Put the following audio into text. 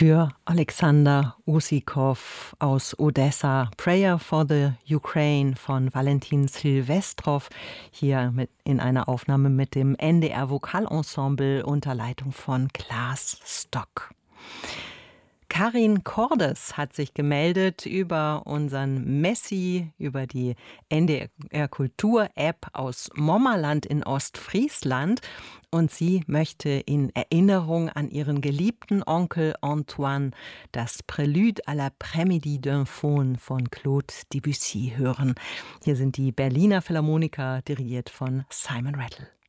Für Alexander Usikow aus Odessa, Prayer for the Ukraine von Valentin Silvestrov, hier in einer Aufnahme mit dem NDR Vokalensemble unter Leitung von Klaas Stock. Karin Cordes hat sich gemeldet über unseren Messi, über die NDR Kultur-App aus Mommerland in Ostfriesland. Und sie möchte in Erinnerung an ihren geliebten Onkel Antoine das Prélude à l'après-midi d'un faune von Claude Debussy hören. Hier sind die Berliner Philharmoniker, dirigiert von Simon Rattle.